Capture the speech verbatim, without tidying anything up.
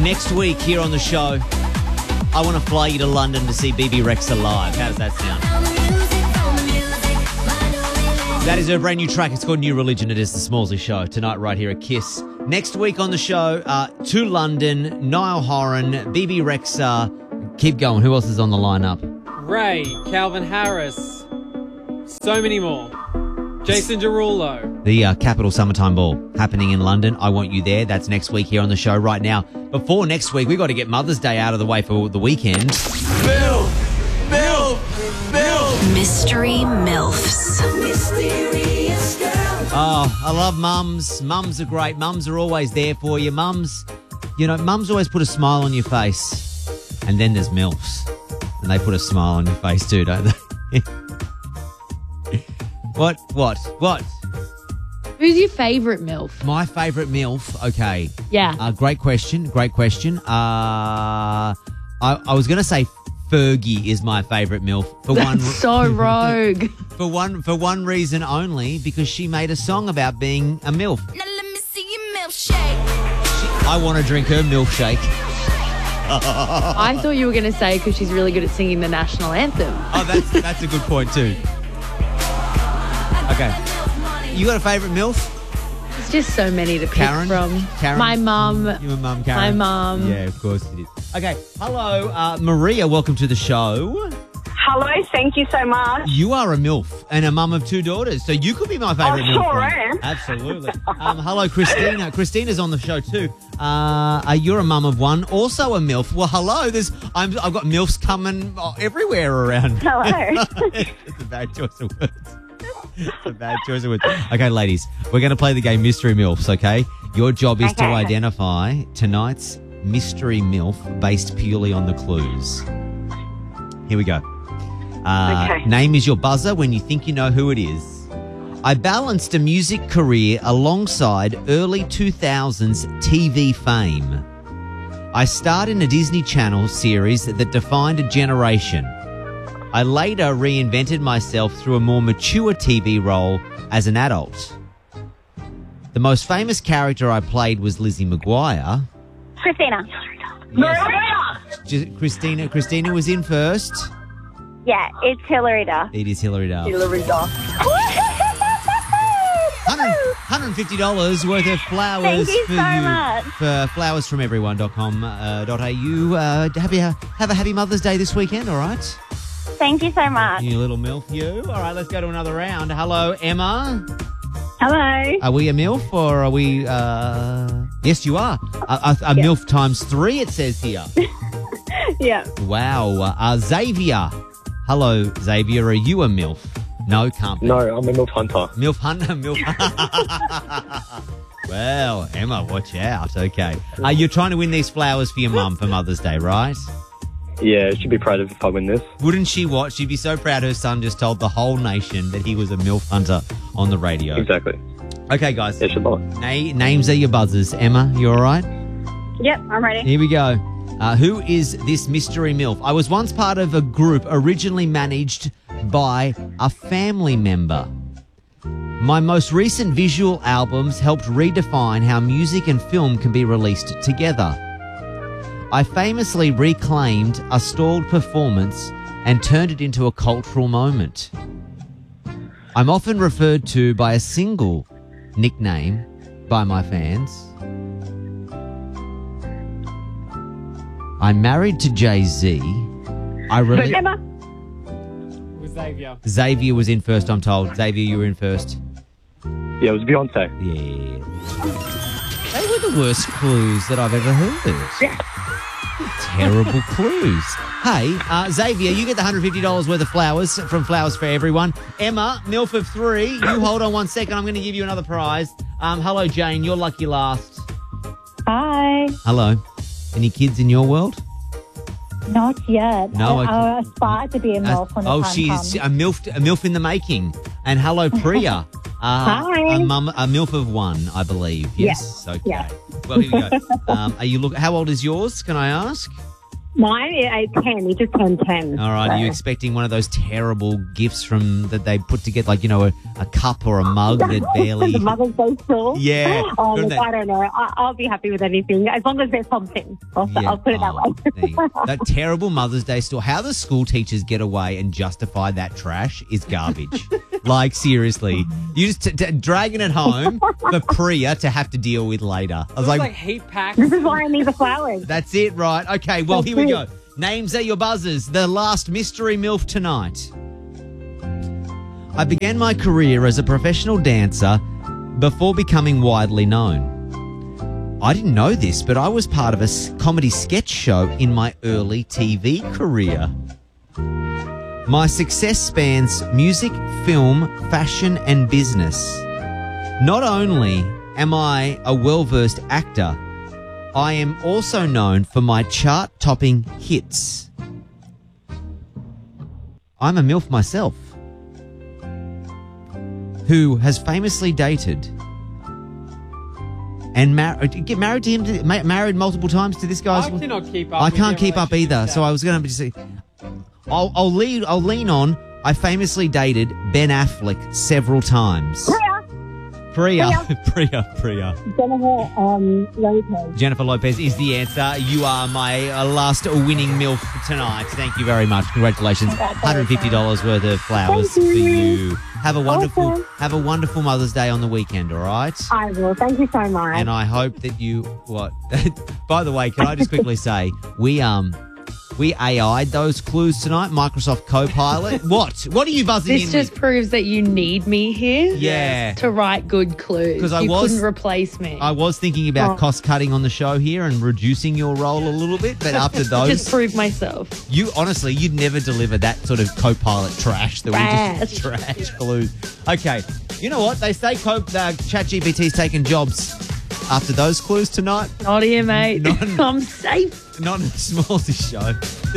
Next week here on the show, I want to fly you to London to see B B Rexha live. How does that sound? That is her brand new track. It's called New Religion. It is the Smallsy Show tonight right here at Kiss. Next week on the show, uh, to London, Niall Horan, B B Rexha. Keep going. Who else is on the lineup? Ray, Calvin Harris, so many more. Jason Derulo. The uh, Capital Summertime Ball happening in London. I want you there. That's next week here on the show right now. Before next week, we've got to get Mother's Day out of the way for the weekend. MILF! MILF! MILF! Mystery MILFs. Mysterious girl. Oh, I love mums. Mums are great. Mums are always there for you. Mums, you know, mums always put a smile on your face. And then there's MILFs. And they put a smile on your face too, don't they? What? What? What? Who's your favourite MILF? My favourite MILF? Okay. Yeah. Uh, great question. Great question. Uh, I, I was going to say Fergie is my favourite MILF. For That's one, so rogue. For one, for one reason only, because she made a song about being a MILF. Now let me see your milkshake. I want to drink her milkshake. I thought you were going to say because she's really good at singing the national anthem. Oh, that's that's a good point too. Okay. You got a favourite MILF? There's just so many to pick Karen? from. Karen? My mum. Your mum, Karen? My mum. Yeah, of course it is. Okay. Hello, uh, Maria. Welcome to the show. Hello, thank you so much. You are a MILF and a mum of two daughters, so you could be my favourite I MILF. sure one. am. Absolutely. Um, hello, Christina. Christina's on the show too. Uh, uh, you're a mum of one, also a MILF. Well, hello. There's I'm, I've got MILFs coming uh, everywhere around. Hello. It's a bad choice of words. It's a bad choice of words. Okay, ladies, we're going to play the game Mystery MILFs, okay? Your job is to Okay. identify tonight's Mystery MILF based purely on the clues. Here we go. Uh, Okay. Name is your buzzer when you think you know who it is. I balanced a music career alongside early two thousands T V fame. I starred in a Disney Channel series that defined a generation. I later reinvented myself through a more mature T V role as an adult. The most famous character I played was Lizzie McGuire. Christina. Yes. Ju- Christina, Christina was in first. Yeah, it's Hillary Duff. It is Hillary Duff. Hillary Duff. one hundred fifty dollars worth of flowers Thank you for so you. much. For flowers from everyone dot com dot a u. Uh, have, you, have a happy Mother's Day this weekend, all right? Thank you so much. You little MILF, you. All right, let's go to another round. Hello, Emma. Hello. Are we a MILF or are we... Uh... Yes, you are. A, a, a MILF times three, it says here. Yeah. Wow. Uh, Xavier. Hello, Xavier. Are you a MILF? No, can't be. No, I'm a MILF hunter. MILF hunter, MILF Well, Emma, watch out. Okay. Uh, you're trying to win these flowers for your mum for Mother's Day, right? Yeah, she'd be proud of if I win this. Wouldn't she what? She'd be so proud her son just told the whole nation that he was a MILF hunter on the radio. Exactly. Okay, guys. Yeah, she'd love it. Na- names are your buzzers. Emma, you all right? Yep, I'm ready. Here we go. Uh, who is this mystery MILF? I was once part of a group originally managed by a family member. My most recent visual albums helped redefine how music and film can be released together. I famously reclaimed a stalled performance and turned it into a cultural moment. I'm often referred to by a single nickname by my fans. I'm married to Jay-Z. I really... Emma. With Xavier. Xavier was in first, I'm told. Xavier, you were in first. Yeah, it was Beyonce. Yeah. They were the worst clues that I've ever heard. Terrible clues. Hey, uh, Xavier, you get the one hundred fifty dollars worth of flowers from Flowers for Everyone. Emma, MILF of three, you hold on one second. I'm going to give you another prize. Um, hello, Jane. You're lucky last. Hi. Hello. Any kids in your world? Not yet. No, I, okay. I aspire to be a MILF when the oh, time she's comes. a MILF, a MILF in the making. And hello, Priya. Uh, Hi. A, mum, a MILF of one, I believe. Yes. Yeah. Okay. Yeah. Well, here we go. Um, are you look? How old is yours? Can I ask? Mine, it's ten. It just turned ten. All right. so. Are you expecting one of those terrible gifts from that they put together, like, you know, a, a cup or a mug that barely... The Mother's Day store. Yeah. Oh, Couldn't look, they- I don't know. I, I'll be happy with anything as long as there's something. I'll, Yeah. I'll put it that Oh, way. there you go. That terrible Mother's Day store. How the school teachers get away and justify that trash is garbage. Like, seriously. You just t- t- dragging it home for Priya to have to deal with later. I was It was like, like heat packs. This is why I need the flowers. that's it, right? Okay, well, That's here we it. go. Names are your buzzers. The last mystery MILF tonight. I began my career as a professional dancer before becoming widely known. I didn't know this, but I was part of a s- comedy sketch show in my early T V career. My success spans music, film, fashion, and business. Not only am I a well-versed actor, I am also known for my chart-topping hits. I'm a MILF myself, who has famously dated and mar- get married to him, to, ma- married multiple times to this guy. I cannot keep up. I with can't their keep up relationship either, so I was going to say, I'll, I'll lean, I'll lean on. I famously dated Ben Affleck several times. Priya, Priya, Priya, Priya. Jennifer um, Lopez. Jennifer Lopez is the answer. You are my uh, last winning MILF tonight. Thank you very much. Congratulations. one hundred fifty dollars worth of flowers Thank for you. you. Have a wonderful Awesome. have a wonderful Mother's Day on the weekend, all right? I will. Thank you so much. And I hope that you what by the way, can I just quickly say we um we A I'd those clues tonight, Microsoft Copilot. What? What are you buzzing This in just with? proves that you need me here Yeah. to write good clues. 'Cause I you was- couldn't replace me. I was thinking about Oh. cost cutting on the show here and reducing your role a little bit, but after those just prove myself. You honestly, you'd never deliver that sort of co-pilot trash that we just trash clues. Okay, you know what they say? Co- uh, ChatGPT's taking jobs after those clues tonight. Not here, mate. Not- I'm safe. Not in the smallest show.